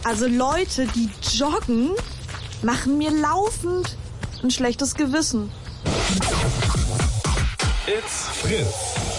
Also Leute, die joggen, machen mir laufend ein schlechtes Gewissen. It's Fritz.